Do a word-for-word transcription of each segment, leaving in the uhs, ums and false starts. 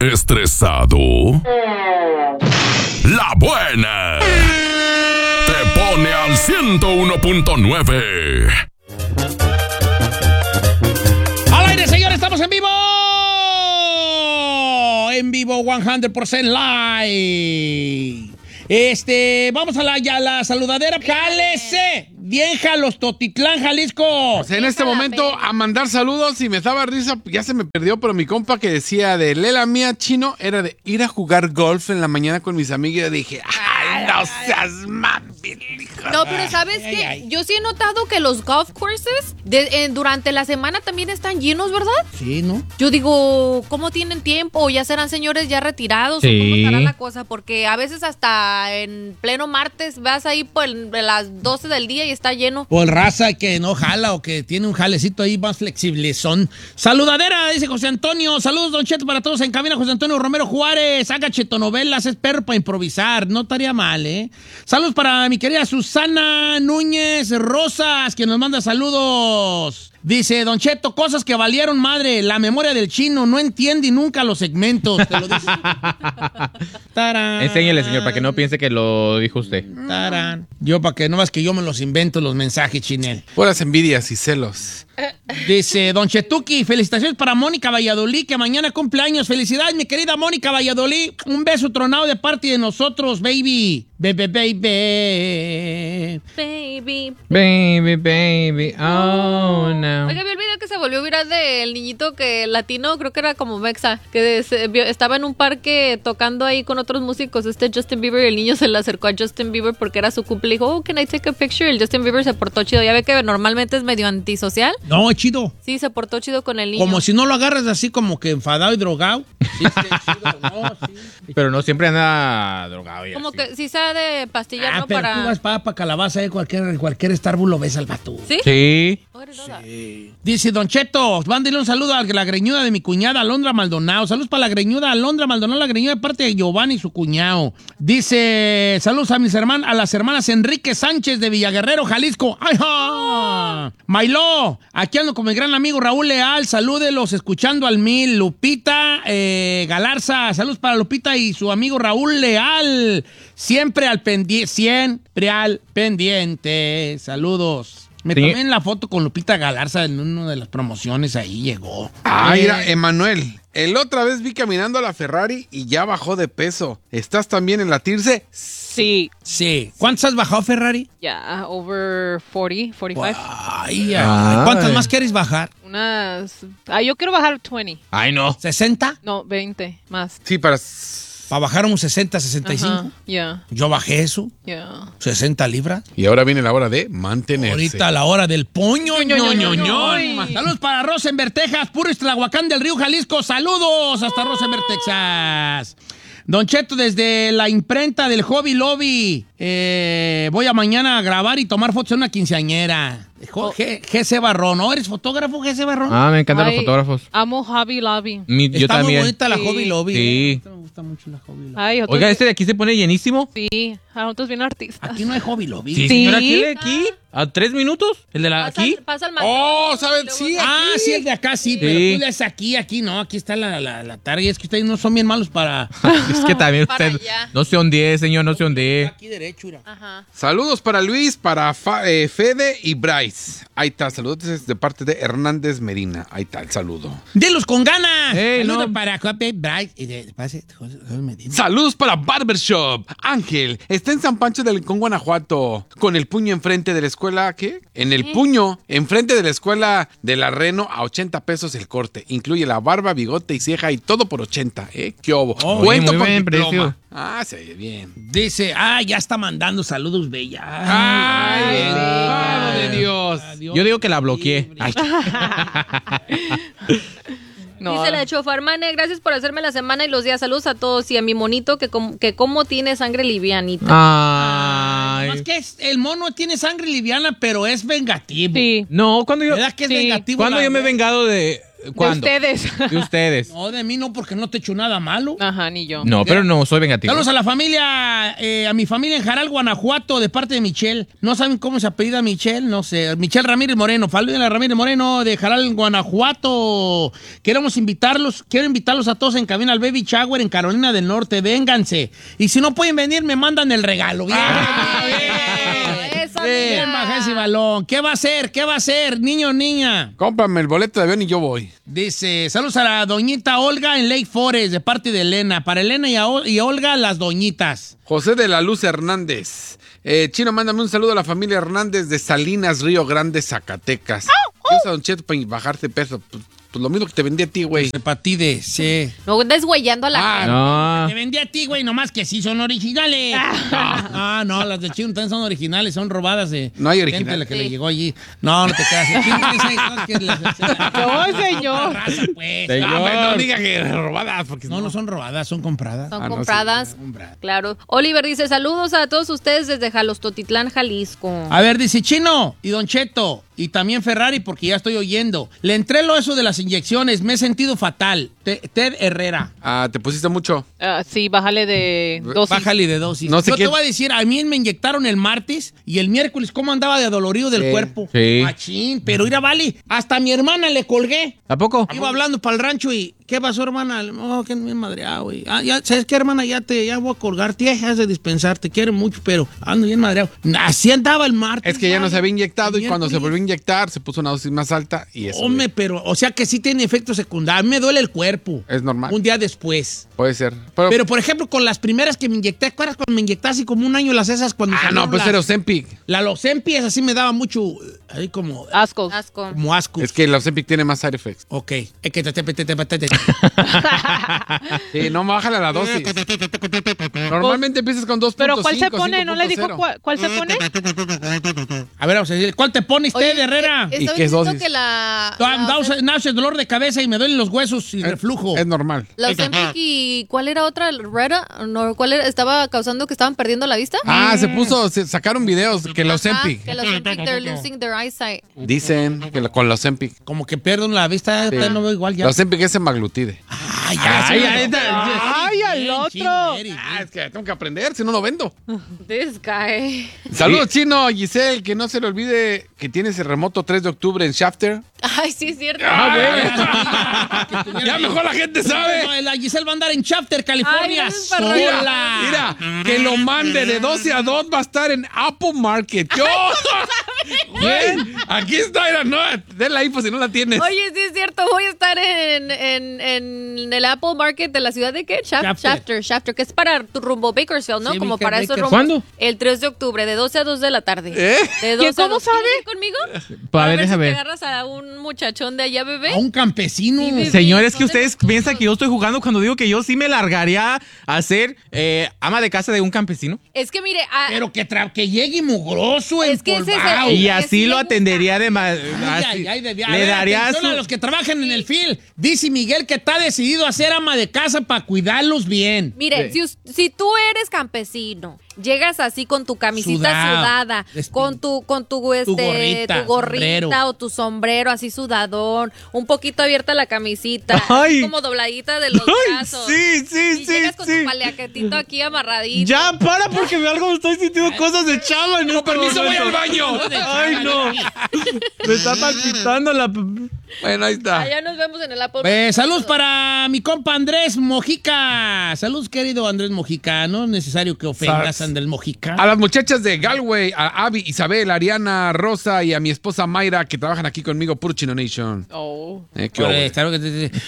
¿Estresado? La buena te pone al ciento uno punto nueve. ¡Al aire, señores! ¡Estamos en vivo! En vivo, cien por ciento live. Este, vamos a la, ya, la saludadera. ¡Jálese! Bien, Jalos, Totitlán, Jalisco. O sea, en este momento a mandar saludos y me daba risa, ya se me perdió, pero mi compa que decía de Lela mía chino era de ir a jugar golf en la mañana con mis amigas. Y dije, ¡ay, no seas mami! No, pero ¿sabes qué? Yo sí he notado que los golf courses de, eh, durante la semana también están llenos, ¿verdad? Sí, ¿no? Yo digo, ¿cómo tienen tiempo? ¿O ya serán señores ya retirados? Sí. ¿O cómo estará la cosa? Porque a veces hasta en pleno martes vas ahí por el- las doce del día y está lleno. O el raza que no jala o que tiene un jalecito ahí más flexible son. Saludadera, dice José Antonio. Saludos, Don Cheto, para todos en cabina. José Antonio Romero Juárez. Haga chetonovelas, es perro para improvisar. No estaría mal, ¿eh? Saludos para mi querida Susana Núñez Rosas, que nos manda saludos. Dice, Don Cheto, cosas que valieron madre. La memoria del chino no entiende nunca los segmentos. Te lo dice. Tarán. Enséñele, señor, para que no piense que lo dijo usted. Tarán. Yo, para que no más que yo me los invento los mensajes, Chinel. Puras envidias y celos. Dice Don Chetuki, felicitaciones para Mónica Valladolid, que mañana cumple años. Felicidades, mi querida Mónica Valladolid. Un beso tronado de parte de nosotros, baby. Bebe, baby. Baby. Baby, baby, oh no. Oiga, vi el video que se volvió viral del niñito que latino, creo que era como mexa, que se vio- estaba en un parque tocando ahí con otros músicos, este Justin Bieber, y el niño se le acercó a Justin Bieber porque era su cumple y dijo, oh, can I take a picture? Y el Justin Bieber se portó chido. Ya ve que normalmente es medio antisocial. No, es chido. Sí, se portó chido con el niño. Como si no lo agarras así como que enfadado y drogado. Sí, sí, chido, no, sí. Pero no siempre anda drogado y Como así. que sí sabe de pastillar, Ah, ¿no? pero Para... tú vas para pa calabaza, eh, cualquier, en cualquier Starbucks lo ves al vato. ¿Sí? Sí. Oh, eres toda. Dice Don Cheto, mándale un saludo a la greñuda de mi cuñada Alondra Maldonado. Saludos para la greñuda Alondra Maldonado, la greñuda de parte de Giovanni y su cuñado. Dice, saludos a mis hermanas, a las hermanas Enrique Sánchez de Villaguerrero, Jalisco. ¡Ay, ja! Mailó, aquí ando con mi gran amigo Raúl Leal. Salúdelos, escuchando al mil. Lupita eh, Galarza, saludos para Lupita y su amigo Raúl Leal. Siempre al pendiente, siempre al pendiente. Saludos. Me Sí. tomé en la foto con Lupita Galarza en una de las promociones, ahí llegó. Ah, Eh, mira, Emanuel. El otra vez vi caminando a la Ferrari y ya bajó de peso. ¿Estás también en la Tirse? Sí, Sí. ¿Cuántos has bajado, Ferrari? ya, over cuarenta, cuarenta y cinco. Ay, ay. Ay. ¿Cuántas más quieres bajar? Unas... Ah, yo quiero bajar veinte. Ay, no. ¿sesenta? No, veinte más. Sí, para... Para bajar unos sesenta, sesenta y cinco. Ajá, ya, Yo bajé eso, ya. sesenta libras. Y ahora viene la hora de mantenerse. Ahorita a la hora del poño. Ño, ño, ño, ño, ño. Saludos para Rosenberg, Texas, puro Tlahuacán del Río Jalisco. Saludos hasta Rosenberg, Texas. Don Cheto, desde la imprenta del Hobby Lobby, eh, voy a mañana a grabar y tomar fotos en una quinceañera. Jo- G- G.C. Barrón, ¿no? ¿Eres fotógrafo, G C. Barrón? Ah, me encantan Ay, los fotógrafos. Amo Hobby Lobby. Mi- yo Está muy también. bonita la Sí. Hobby Lobby. Sí. eh. Me gusta mucho la Hobby Lobby. Ay, otros... Oiga, este de aquí se pone llenísimo. Sí, a otros bien artistas. Aquí no hay Hobby Lobby. Sí, Sí. señora, ¿aquí? de aquí? ¿A tres minutos? ¿El de la Pasa, aquí? pasa el Oh, ¿saben? Sí, Ah, sí, el de acá sí, pero Sí. tú le das aquí, aquí no, aquí está la, la, la targa. Es que ustedes no son bien malos para... Es que también Para usted... allá. No se ondee, señor, no se ondee. Aquí derecho, mira. Ajá. Saludos para Luis, para Fa- eh, Fede y Bryce. Ahí está, saludos de parte de Hernández Medina. Ahí está el saludo. ¡Delos con ganas! Ey, Saludos no. para Jope Bright y de pase, José- José Medina. Saludos para Barbershop. Ángel, está en San Pancho del Rincón, Guanajuato. Con el puño enfrente de la escuela, ¿qué? En el puño, enfrente de la escuela de la Reno, a ochenta pesos el corte. Incluye la barba, bigote y ceja y todo por ochenta, ¿eh? ¿Qué obo? Oh, Cuento muy con buen diploma. precio. Ah, se oye bien. Dice, ah, ya está mandando saludos, bella. ¡Ay, Ay, mano de Dios! Adiós. Yo digo que la bloqueé. Ay. No. Dice la Chofarmane, gracias por hacerme la semana y los días. Saludos a todos y a mi monito que, com- que como tiene sangre livianita. Ay. Más que es- el mono tiene sangre liviana, pero es vengativo. Sí. No, cuando yo... ¿Verdad que es Sí. vengativo? ¿Cuándo la- yo me he vengado de, ¿Cuándo? De ustedes. De ustedes. No, de mí no, porque no te he hecho nada malo. Ajá, ni yo. No, pero no soy vengativo. Saludos a la familia, eh, a mi familia en Jaral, Guanajuato, de parte de Michelle. ¿No saben cómo se apellida Michelle? No sé. Michelle Ramírez Moreno. Familia Ramírez Moreno de Jaral, Guanajuato. Queremos invitarlos, quiero invitarlos a todos en cabina al Baby Shower en Carolina del Norte. Vénganse. Y si no pueden venir, me mandan el regalo. Bien, Ah, bien. Eso, Bien, amiga. bajé ese balón. ¿Qué va a hacer? ¿Qué va a hacer, niño o niña? Cómprame el boleto de avión y yo voy. Dice, saludos a la doñita Olga en Lake Forest, de parte de Elena. Para Elena y, a Ol- y Olga, las doñitas. José de la Luz Hernández. Eh, Chino, mándame un saludo a la familia Hernández de Salinas, Río Grande, Zacatecas. ¿Qué usa Don Cheto para bajarte peso? Pues, pues lo mismo que te vendí a ti, güey. Hepatide, sí. No andes güeyando a la Ah, gente. No. Te vendí a ti, güey, nomás que sí son originales. Ah, no, las de Chino también son originales, son robadas de No hay gente original. la que Sí. le llegó allí. No, no te creas. El Chino dice cosas que las- No, señor. raza, pues. Señor. No, pues, no diga que robadas, porque No, no son robadas, son compradas. Son Ah, no, sí. compradas. Compradas. Claro. Oliver dice, saludos a todos ustedes desde Jalostotitlán, Jalisco. A ver, dice Chino y Don Cheto y también Ferrari, porque ya estoy oyendo. Le entré lo eso de las inyecciones, me he sentido fatal. Te- Ted Herrera. Ah, te pusiste mucho. Ah, sí, bájale de dosis. Bájale de dosis. No sé Yo qué- te voy a decir, a mí me inyectaron el martes y el miércoles, ¿cómo andaba de dolorido del Sí. cuerpo? Sí. Machín, pero mira, vale, hasta a mi hermana le colgué. ¿A poco? Iba hablando para el rancho y, ¿qué pasó, hermana? Oh, que me madreado, güey. Ah, ya, ¿sabes qué, hermana? Ya te, ya voy a colgar. Te has de dispensar, te quiero mucho, pero ando bien madreado. Así andaba el martes. Es que ya no se había inyectado El y cuando se miércoles. volvió a inyectar se puso una dosis más alta y eso. Hombre, güey, pero, o sea que sí tiene efectos secundarios. A mí me duele el cuerpo. Es normal. Un día después. Puede ser. Pero, Pero, por ejemplo, con las primeras que me inyecté, ¿te acuerdas cuando me inyecté así como un año las esas? Cuando ah, salieron no, pues las- era Ozempic. La Lozempic, esa sí me daba mucho, eh, ahí como, Asco. Asco. como asco. Es que el Ozempic tiene más side effects. Ok. Es que te- te- te- te- te- te- te- Sí, no, bájale la dosis. Normalmente empiezas con dos punto cinco. Pero ¿cuál se pone? ¿No le dijo cinco punto cero. cuál, cuál se pone? A ver, vamos a decir, ¿cuál te pones, Oye, Ted Herrera? eh, ¿Y estaba qué es diciendo dosis? que la... Da- la da- Náuseas, dolor de cabeza y me duelen los huesos y reflujo. Es normal. La Ozempic y ¿cuál era otra? ¿Reda? No, ¿cuál era? ¿Estaba causando que estaban perdiendo la vista? Ah, se puso, se sacaron videos que el Ajá, Ozempic. que la Ozempic, they're losing their eyesight. Dicen que lo- con la Ozempic. Como que pierdo la vista, Sí. ya no veo igual ya. La Ozempic es semaglutide. Ay, ya, Ay, sí, ay, no. ay, al Bien, otro. chino, eres, Ah, bien. es que tengo que aprender, si no lo vendo. This guy. Saludos, Chino, Giselle, que no se le olvide que tienes el remoto tres de octubre en Shafter. Ay, sí es cierto. Ah, Que tuviera Ya ahí. mejor la gente sabe. No, la Giselle va a andar en Shafter, California, Ay, no me Mira, sola. mira, que lo mande de doce a dos va a estar en Apple Market. ¡Yo! Güey, aquí está, mira, no, denla ahí pues si no la tienes. Oye, sí es cierto, voy a estar en, en, en el Apple Market de la ciudad de qué? Shaf- Shafter. Shafter, Shafter, que es para tu rumbo Bakersfield, ¿no? Sí, Como Baker- para esos Baker. rumbos. ¿Cuándo? El tres de octubre, de doce a dos de la tarde. ¿Eh? De doce a ¿Cómo dos. sabe? ¿Quieres ir conmigo? Para ver, ver deja si te ver. agarras a un muchachón de allá, bebé. A un campesino. Sí, sí. Señor, es que ¿Dónde ustedes nos piensan fuimos? que yo estoy jugando cuando digo que yo sí me largaría a ser eh, ama de casa de un campesino. Es que mire, ah, Pero que, tra- que llegue mugroso, Es que ese es el- empolvado. Y que así sí lo le atendería de ma- Ay, así. ay, ay, de- a Le ver, daría atención su... a los que trabajan en el field. Dice Miguel que está decidido a ser ama de casa para cuidarlos bien. mire, si, us- si tú eres campesino, llegas así con tu camisita Sudado. sudada, Despin- con tu con tu este gorrita, tu gorrita sombrero. o tu sombrero así sudadón, un poquito abierta la camisita, así Ay. como dobladita de los Ay, brazos. sí, sí, y sí, llegas con sí. tu paliaquetito aquí amarradito. Ya, para, porque me algo estoy sintiendo cosas de chava. Con permiso, voy al baño. Ay, no. Me está palpitando la... Bueno, ahí está. Allá nos vemos en el Apple. Eh, saludos para mi compa Andrés Mojica. Saludos, querido Andrés Mojica. No es necesario que ofendas Sal- a Andrés Mojica. A las muchachas de Galway, a Abby, Isabel, Ariana, Rosa y a mi esposa Mayra que trabajan aquí conmigo, Puro Chino Nation. Oh. Eh, qué Por, obvio. eh, claro que te- te-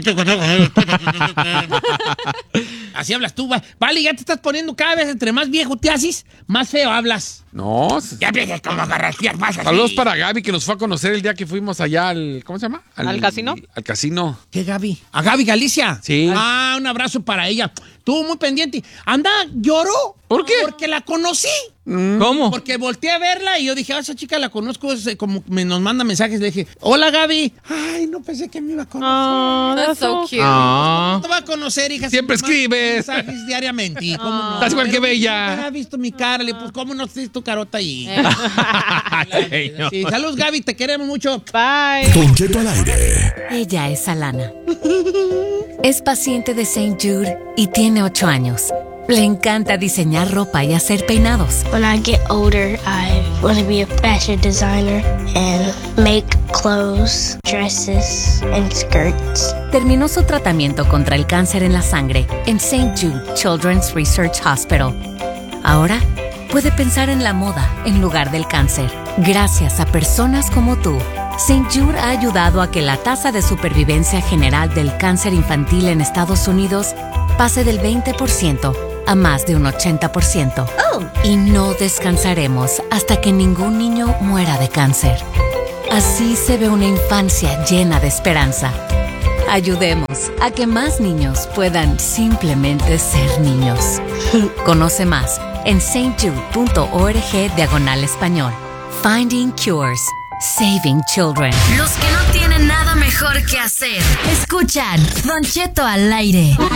Así hablas tú. va- Vale, ya te estás poniendo cada vez entre más viejo te haces, más feo hablas. No. Ya empiezas como a garrastear más así. Saludos para Gaby que nos fue a conocer el día que fuimos allá al. ¿Cómo se llama? ¿Al casino? Al casino. ¿Qué, Gaby? ¿A Gaby Galicia? Sí. Ah, un abrazo para ella. estuvo muy pendiente. Anda, lloró. ¿Por qué? Porque la conocí. ¿Cómo? Porque volteé a verla y yo dije, ah, esa chica la conozco, es, eh, como me nos manda mensajes. Le dije, hola, Gaby. Ay, no pensé que me iba a conocer. Oh, That's so cute. Ah. No te va a conocer, hija. Siempre Si me mandas escribes. mensajes diariamente. ¿Y cómo no? Estás igual que Pero Bella. ¿has visto mi cara? Le, pues, ¿cómo no tienes tu carota ahí? Señor. Sí, saludos, Gaby, te queremos mucho. Bye. Don Cheto al aire. Ella es Alana. Es paciente de Saint Jude y tiene ocho años. Le encanta diseñar ropa y hacer peinados. When I get older, I want to be a fashion designer and make clothes, dresses, and skirts. Terminó su tratamiento contra el cáncer en la sangre en Saint Jude Children's Research Hospital. Ahora puede pensar en la moda en lugar del cáncer. Gracias a personas como tú, Saint Jude ha ayudado a que la tasa de supervivencia general del cáncer infantil en Estados Unidos pase del veinte por ciento a más de un ochenta por ciento. Oh. Y no descansaremos hasta que ningún niño muera de cáncer. Así se ve una infancia llena de esperanza. Ayudemos a que más niños puedan simplemente ser niños. Conoce más en stjude.org diagonal español. Finding Cures. Saving Children. Los que no tienen nada mejor que hacer. Escuchan Don Cheto al aire.